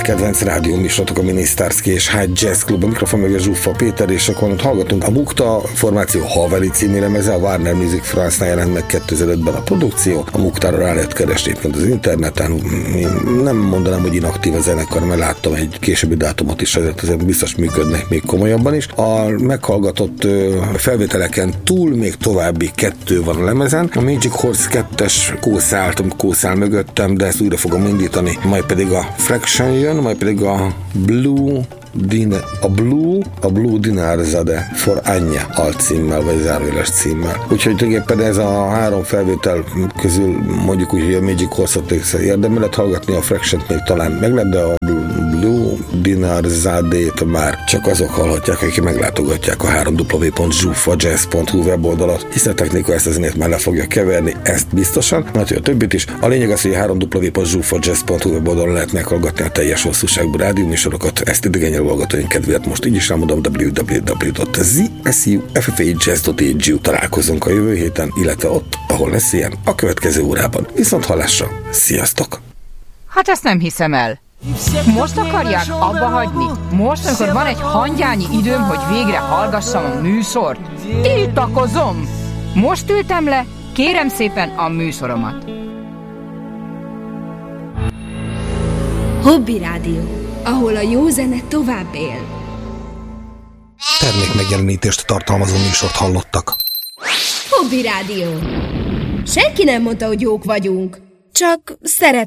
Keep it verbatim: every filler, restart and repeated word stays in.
kedvenc rádió műsorotok, a Minisztárszki és High Jazz Club, a mikrofon meg a Zsuffa Péter, és akkor hallgatunk a Mukta formáció Haveli című lemeze, a Warner Music France-nál jelent meg kétezer-ötben a produkció. A Muktára rá lehet keresni éppen az interneten. Nem mondanám, hogy inaktív a zenekar, mert láttam egy későbbi dátumot is, ezért azért biztos működnek még komolyabban is. A meghallgatott felvételeken túl még további kettő van a lemezen. A Magic Horse kettes kószált, kószál mögöttem, de ezt újra fogom indítani. Majd pedig a Fraction jön, majd pedig a Blue Din, a Blue, a Blue Dinarzade for Anya alcímmel, vagy zárójeles címmel. Úgyhogy tulajdonképpen ez a három felvétel közül mondjuk úgy, hogy a Magic Horse-ot érdemelet hallgatni, a Fraction-t még talán meg lehet, de a Blue Dinarzadét már csak azok hallhatják, akik meglátogatják a három w pont zsuffa jazz pont hu weboldalat, hiszen a technika ezt a zenét már le fogja keverni, ezt biztosan, mert a többit is. A lényeg az, hogy a három w pont zsuffa jazz pont hu weboldalon lehet meghallgatni a teljes hosszúságú rádióműsorokat, ezt idegen nyelvhallgatóink kedvéért most így is elmondom, w w w pont zsuffa pont e u. Találkozunk a jövő héten, illetve ott, ahol lesz ilyen, a következő órában. Viszont hallásra, sziasztok! Hát ezt nem hiszem el. Most akarják abba hagyni? Most, amikor van egy hangyányi időm, hogy végre hallgassam a műsort? Tiltakozom! Most ültem le, kérem szépen a műsoromat. Hobby Rádió, ahol a jó zene tovább él. Termék megjelenítést tartalmazó műsort hallottak. Hobby Rádió. Senki nem mondta, hogy jók vagyunk, csak szeret